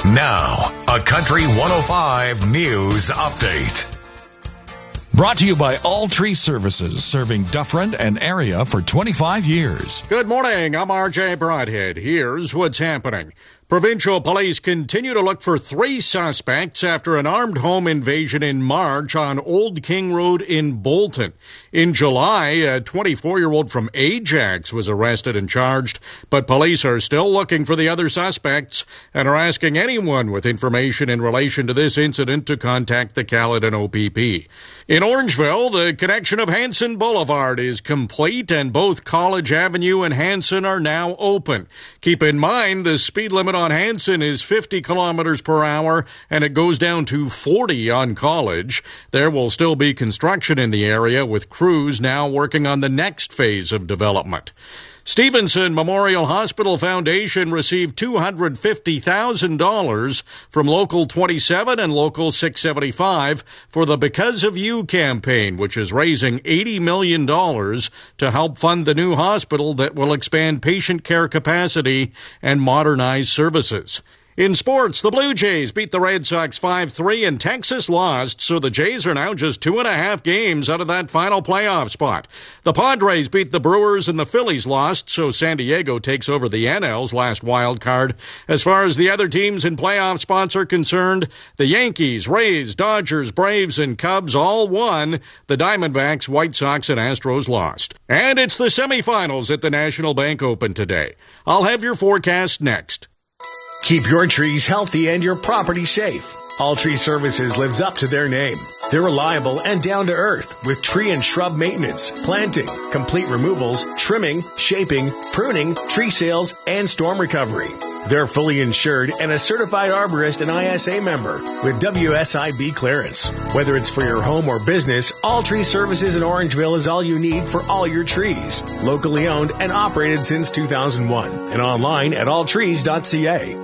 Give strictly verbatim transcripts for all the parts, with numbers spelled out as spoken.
Now, a Country one oh five News Update. Brought to you by All Tree Services, serving Dufferin and area for twenty-five years. Good morning, I'm R J Broadhead. Here's what's happening. Provincial police continue to look for three suspects after an armed home invasion in March on Old King Road in Bolton. In July, a twenty-four-year-old from Ajax was arrested and charged, but police are still looking for the other suspects and are asking anyone with information in relation to this incident to contact the Caledon O P P. In Orangeville, the connection of Hanson Boulevard is complete and both College Avenue and Hanson are now open. Keep in mind the speed limit on Hanson is fifty kilometers per hour and it goes down to forty on College. There will still be construction in the area with crews now working on the next phase of development. Stevenson Memorial Hospital Foundation received two hundred fifty thousand dollars from Local twenty-seven and Local six seventy-five for the Because of You campaign, which is raising eighty million dollars to help fund the new hospital that will expand patient care capacity and modernize services. In sports, the Blue Jays beat the Red Sox five three and Texas lost, so the Jays are now just two and a half games out of that final playoff spot. The Padres beat the Brewers and the Phillies lost, so San Diego takes over the N L's last wild card. As far as the other teams in playoff spots are concerned, the Yankees, Rays, Dodgers, Braves, and Cubs all won. The Diamondbacks, White Sox, and Astros lost. And it's the semifinals at the National Bank Open today. I'll have your forecast next. Keep your trees healthy and your property safe. All Tree Services lives up to their name. They're reliable and down to earth with tree and shrub maintenance, planting, complete removals, trimming, shaping, pruning, tree sales, and storm recovery. They're fully insured and a certified arborist and I S A member with W S I B clearance. Whether it's for your home or business, All Tree Services in Orangeville is all you need for all your trees. Locally owned and operated since two thousand one and online at all trees dot c a.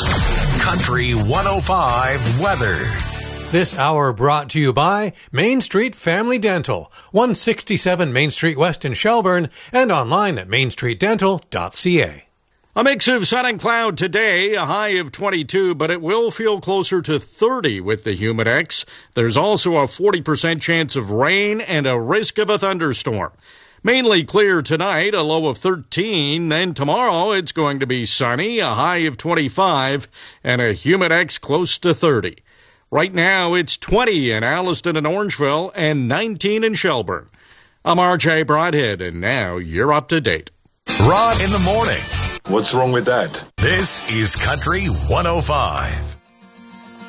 Country one oh five weather. This hour brought to you by Main Street Family Dental, one sixty-seven Main Street West in Shelburne, and online at main street dental dot c a. A mix of sun and cloud today, a high of twenty-two, but it will feel closer to thirty with the Humidex. There's also a forty percent chance of rain and a risk of a thunderstorm. Mainly clear tonight, a low of thirteen. Then tomorrow it's going to be sunny, a high of twenty-five, and a Humidex close to thirty. Right now it's twenty in Alliston and Orangeville and nineteen in Shelburne. I'm R J Broadhead, and now you're up to date. Rod in the morning. What's wrong with that? This is Country one oh five.